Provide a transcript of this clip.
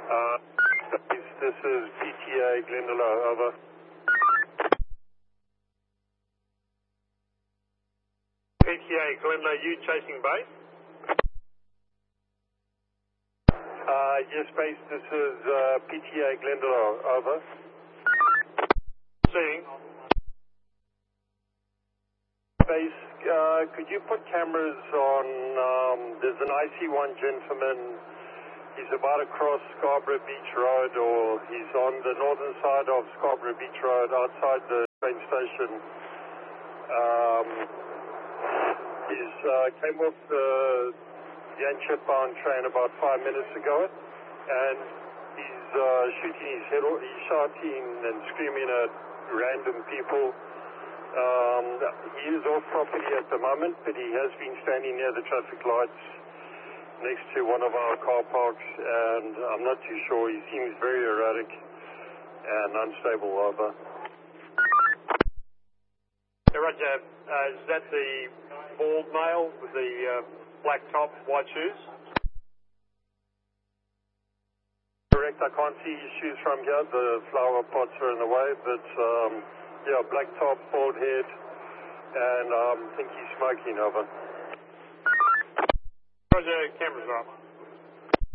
This is PTA Glendalough, over. PTA Glendalough, you chasing base? Yes, base, this is PTA Glendalough, over. Seeing. Base, could you put cameras on, there's an IC1 gentleman, he's about across Scarborough Beach Road, or he's on the northern side of Scarborough Beach Road outside the train station. He's came off the Yanchep bound train about 5 minutes ago, and he's shooting his head off, he's shouting and screaming at random people. He is off property at the moment, but he has been standing near the traffic lights next to one of our car parks, and I'm not too sure. He seems very erratic and unstable, over. Yeah, Roger. Is that the bald male with the black top, white shoes? Correct. I can't see his shoes from here. The flower pots are in the way, but yeah, black top, bald head, and I think he's smoking, over. Roger, cameras are up.